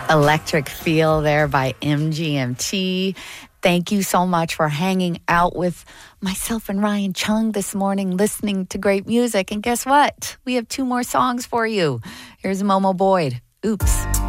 Electric Feel there by MGMT. Thank you so much for hanging out with myself and Ryan Chung this morning, listening to great music. And guess what? We have 2 more songs for you. Here's Momo Boyd. Oops.